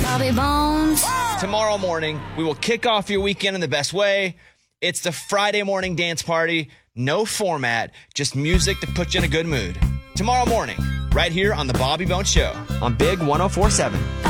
Bobby Bones. Tomorrow morning, we will kick off your weekend in the best way. It's the Friday morning dance party. No format, just music to put you in a good mood. Tomorrow morning, right here on The Bobby Bones Show on Big 104.7.